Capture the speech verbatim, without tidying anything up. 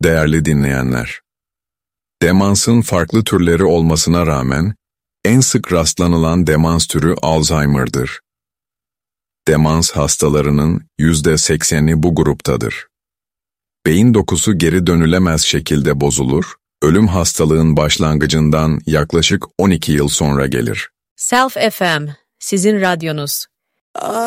Değerli dinleyenler, demansın farklı türleri olmasına rağmen en sık rastlanılan demans türü Alzheimer'dır. Demans hastalarının yüzde sekseni bu gruptadır. Beyin dokusu geri dönülemez şekilde bozulur, ölüm hastalığın başlangıcından yaklaşık on iki yıl sonra gelir. Self F M, sizin radyonuz.